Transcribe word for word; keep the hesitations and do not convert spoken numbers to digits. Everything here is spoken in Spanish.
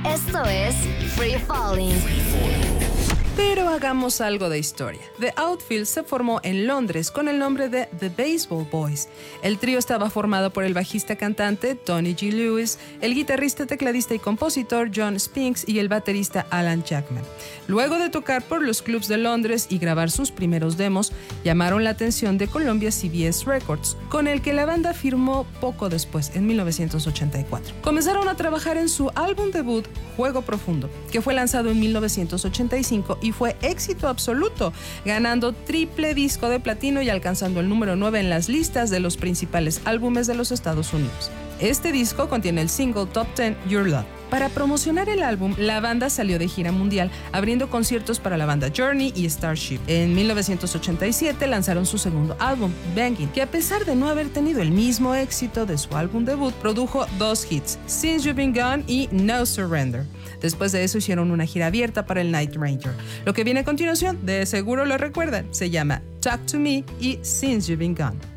Esto es Free Falling. Pero hagamos algo de historia. The Outfield se formó en Londres con el nombre de The Baseball Boys. El trío estaba formado por el bajista cantante Tony G. Lewis, el guitarrista, tecladista y compositor John Spinks y el baterista Alan Jackman. Luego de tocar por los clubs de Londres y grabar sus primeros demos, llamaron la atención de Columbia C B S Records, con el que la banda firmó poco después, en mil novecientos ochenta y cuatro. Comenzaron a trabajar en su álbum debut, Juego Profundo, que fue lanzado en mil novecientos ochenta y cinco y fue éxito absoluto, ganando triple disco de platino y alcanzando el número nueve en las listas de los principales álbumes de los Estados Unidos. Este disco contiene el single Top diez Your Love. Para promocionar el álbum, la banda salió de gira mundial, abriendo conciertos para la banda Journey y Starship. En mil novecientos ochenta y siete lanzaron su segundo álbum, Bangin', que a pesar de no haber tenido el mismo éxito de su álbum debut, produjo dos hits, Since You've Been Gone y No Surrender. Después de eso hicieron una gira abierta para el Night Ranger. Lo que viene a continuación, de seguro lo recuerdan, se llama Talk to Me y Since You've Been Gone.